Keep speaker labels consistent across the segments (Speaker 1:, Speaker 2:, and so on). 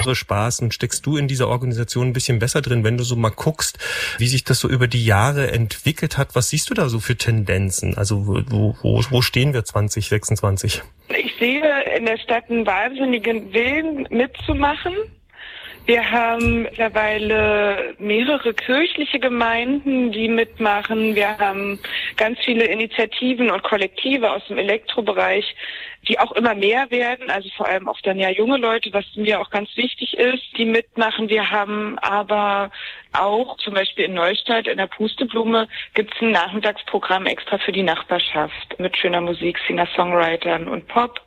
Speaker 1: Irre Spaß. Und steckst du in dieser Organisation ein bisschen besser drin, wenn du so mal guckst, wie sich das so über die Jahre entwickelt hat? Was siehst du da so für Tendenzen? Also wo stehen wir 2026?
Speaker 2: Ich sehe in der Stadt einen wahnsinnigen Willen mitzumachen. Wir haben mittlerweile mehrere kirchliche Gemeinden, die mitmachen. Wir haben ganz viele Initiativen und Kollektive aus dem Elektrobereich, die auch immer mehr werden, also vor allem auch dann ja junge Leute, was mir auch ganz wichtig ist, die mitmachen. Wir haben aber auch zum Beispiel in Neustadt in der Pusteblume gibt es ein Nachmittagsprogramm extra für die Nachbarschaft mit schöner Musik, Singer-Songwritern und Pop.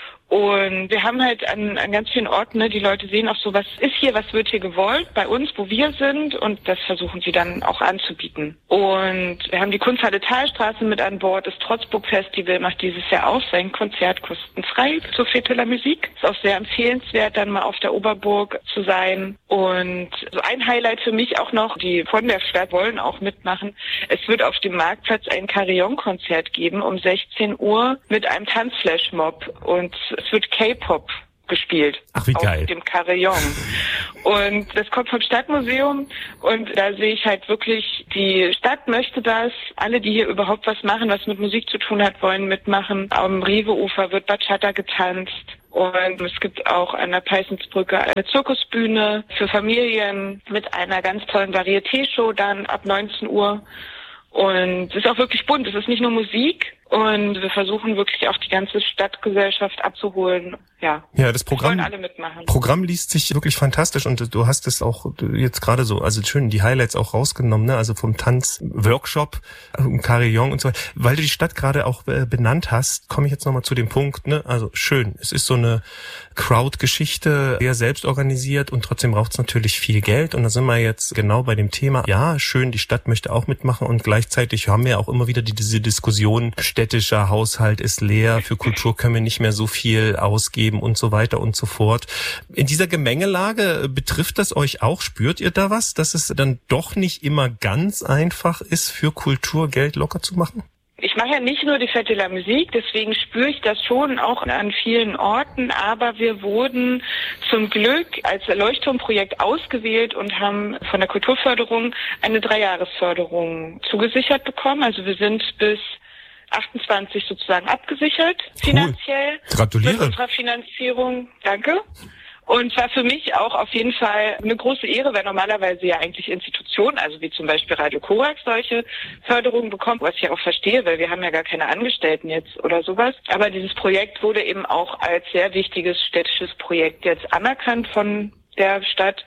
Speaker 2: Und wir haben halt an ganz vielen Orten, ne, die Leute sehen auch so, was ist hier, was wird hier gewollt bei uns, wo wir sind, und das versuchen sie dann auch anzubieten. Und wir haben die Kunsthalle Talstraße mit an Bord. Das Trotzburg Festival macht dieses Jahr auch sein Konzert kostenfrei zur Fête de la Musique. Ist auch sehr empfehlenswert, dann mal auf der Oberburg zu sein. Und so ein Highlight für mich auch noch, die von der Stadt wollen auch mitmachen. Es wird auf dem Marktplatz ein Carillon-Konzert geben um 16 Uhr mit einem Tanzflashmob, und es wird K-Pop gespielt.
Speaker 1: Ach, wie geil.
Speaker 2: Auf dem Carillon. Und das kommt vom Stadtmuseum, und da sehe ich halt wirklich, die Stadt möchte das. Alle, die hier überhaupt was machen, was mit Musik zu tun hat, wollen mitmachen. Am Rewe-Ufer wird Bachata getanzt. Und es gibt auch an der Peißensbrücke eine Zirkusbühne für Familien mit einer ganz tollen Varieté-Show dann ab 19 Uhr. Und es ist auch wirklich bunt. Es ist nicht nur Musik. Und wir versuchen wirklich auch die ganze Stadtgesellschaft abzuholen. Ja,
Speaker 1: das Programm,
Speaker 2: wollen alle mitmachen.
Speaker 1: Programm liest sich wirklich fantastisch, und du hast es auch jetzt gerade so, also schön die Highlights auch rausgenommen, ne? Also vom Tanzworkshop, Carillon und so weiter. Weil du die Stadt gerade auch benannt hast, komme ich jetzt nochmal zu dem Punkt, ne? Also schön, es ist so eine Crowd-Geschichte, sehr selbst organisiert, und trotzdem braucht es natürlich viel Geld, und da sind wir jetzt genau bei dem Thema, ja, schön, die Stadt möchte auch mitmachen, und gleichzeitig haben wir auch immer wieder diese Diskussion, städtischer Haushalt ist leer, für Kultur können wir nicht mehr so viel ausgeben und so weiter und so fort. In dieser Gemengelage, betrifft das euch auch? Spürt ihr da was, dass es dann doch nicht immer ganz einfach ist, für Kultur Geld locker zu machen?
Speaker 2: Ich mache ja nicht nur die Fête de la Musique, deswegen spüre ich das schon auch an vielen Orten, aber wir wurden zum Glück als Leuchtturmprojekt ausgewählt und haben von der Kulturförderung eine 3-Jahresförderung zugesichert bekommen. Also wir sind bis 28 sozusagen abgesichert, finanziell.
Speaker 1: Cool. Gratuliere.
Speaker 2: Mit unserer Finanzierung. Danke. Und war für mich auch auf jeden Fall eine große Ehre, weil normalerweise ja eigentlich Institutionen, also wie zum Beispiel Radio Korax, solche Förderungen bekommen, was ich ja auch verstehe, weil wir haben ja gar keine Angestellten jetzt oder sowas. Aber dieses Projekt wurde eben auch als sehr wichtiges städtisches Projekt jetzt anerkannt von der Stadt.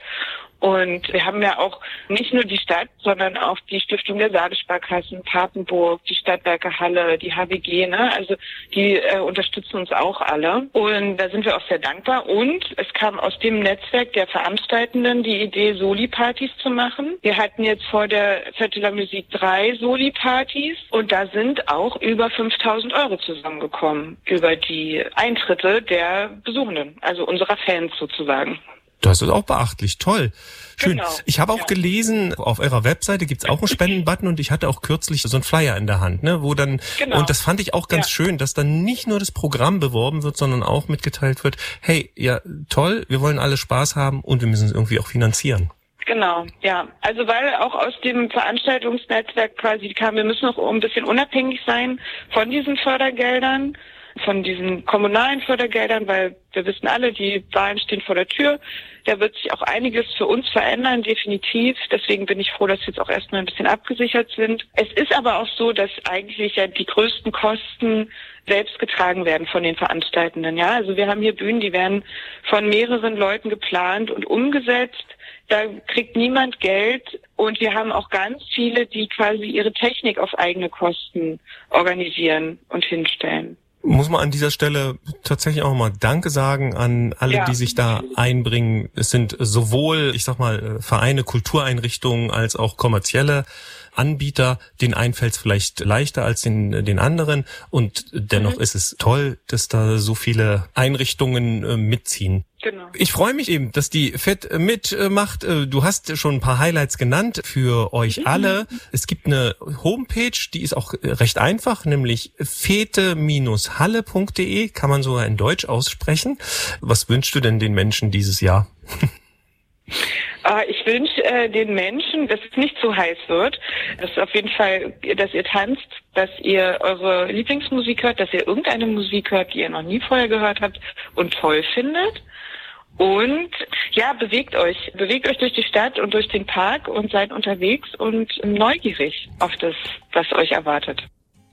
Speaker 2: Und wir haben ja auch nicht nur die Stadt, sondern auch die Stiftung der Saale-Sparkassen, Papenburg, die Stadtwerke Halle, die HWG, ne? Also die unterstützen uns auch alle. Und da sind wir auch sehr dankbar. Und es kam aus dem Netzwerk der Veranstaltenden die Idee, Soli-Partys zu machen. Wir hatten jetzt vor der Fête de la Musique 3 Soli-Partys, und da sind auch über 5.000 € zusammengekommen über die Eintritte der Besuchenden, also unserer Fans sozusagen.
Speaker 1: Das ist auch beachtlich, toll. Schön.
Speaker 2: Genau.
Speaker 1: Ich habe auch gelesen, auf eurer Webseite gibt's auch einen Spendenbutton, und ich hatte auch kürzlich so einen Flyer in der Hand, ne, wo dann, und das fand ich auch ganz schön, dass dann nicht nur das Programm beworben wird, sondern auch mitgeteilt wird, hey, ja, toll, wir wollen alle Spaß haben, und wir müssen es irgendwie auch finanzieren.
Speaker 2: Genau, ja. Also weil auch aus dem Veranstaltungsnetzwerk quasi kam, wir müssen auch ein bisschen unabhängig sein von diesen Fördergeldern, von diesen kommunalen Fördergeldern, weil wir wissen alle, die Wahlen stehen vor der Tür. Da wird sich auch einiges für uns verändern, definitiv. Deswegen bin ich froh, dass wir jetzt auch erstmal ein bisschen abgesichert sind. Es ist aber auch so, dass eigentlich ja die größten Kosten selbst getragen werden von den Veranstaltenden. Ja, also wir haben hier Bühnen, die werden von mehreren Leuten geplant und umgesetzt. Da kriegt niemand Geld, und wir haben auch ganz viele, die quasi ihre Technik auf eigene Kosten organisieren und hinstellen.
Speaker 1: Muss man an dieser Stelle tatsächlich auch mal Danke sagen an alle, die sich da einbringen. Es sind sowohl, ich sag mal, Vereine, Kultureinrichtungen als auch kommerzielle Anbieter. Den einen fällt es vielleicht leichter als den anderen, und dennoch ist es toll, dass da so viele Einrichtungen mitziehen.
Speaker 2: Genau.
Speaker 1: Ich freue mich eben, dass die FET mitmacht. Du hast schon ein paar Highlights genannt für euch alle. Es gibt eine Homepage, die ist auch recht einfach, nämlich fete-halle.de, kann man sogar in Deutsch aussprechen. Was wünschst du denn den Menschen dieses Jahr?
Speaker 2: Ich wünsche den Menschen, dass es nicht zu heiß wird, dass auf jeden Fall, dass ihr tanzt, dass ihr eure Lieblingsmusik hört, dass ihr irgendeine Musik hört, die ihr noch nie vorher gehört habt und toll findet. Und ja, bewegt euch durch die Stadt und durch den Park und seid unterwegs und neugierig auf das, was euch erwartet.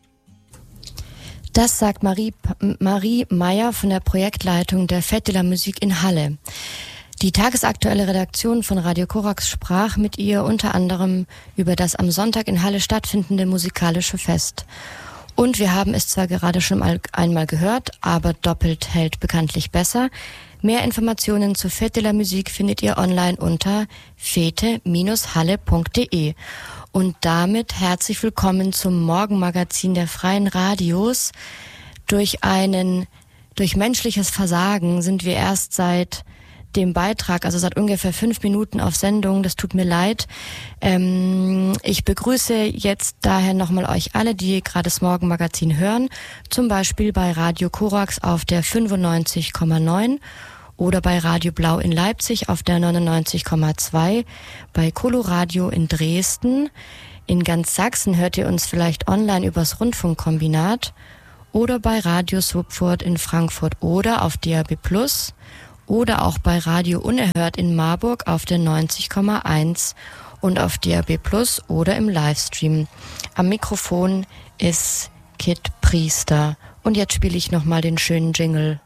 Speaker 3: Das sagt Marie Meyer von der Projektleitung der Fête de la Musique in Halle. Die tagesaktuelle Redaktion von Radio Korax sprach mit ihr unter anderem über das am Sonntag in Halle stattfindende musikalische Fest. Und wir haben es zwar gerade schon einmal gehört, aber doppelt hält bekanntlich besser. Mehr Informationen zu Fête de la Musique findet ihr online unter fete-halle.de. Und damit herzlich willkommen zum Morgenmagazin der Freien Radios. Durch menschliches Versagen sind wir erst seit dem Beitrag, also seit ungefähr 5 Minuten auf Sendung. Das tut mir leid. Ich begrüße jetzt daher nochmal euch alle, die gerade das Morgenmagazin hören, zum Beispiel bei Radio Korax auf der 95,9 oder bei Radio Blau in Leipzig auf der 99,2, bei Coloradio in Dresden. In ganz Sachsen hört ihr uns vielleicht online übers Rundfunkkombinat oder bei Radio Subfurt in Frankfurt oder auf DAB+, oder auch bei Radio Unerhört in Marburg auf der 90,1 und auf DAB+ oder im Livestream. Am Mikrofon ist Kit Priester. Und jetzt spiele ich nochmal den schönen Jingle.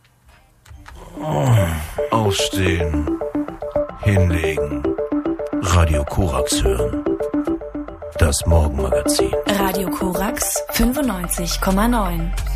Speaker 4: Aufstehen, hinlegen, Radio Korax hören. Das Morgenmagazin.
Speaker 5: Radio Korax 95,9.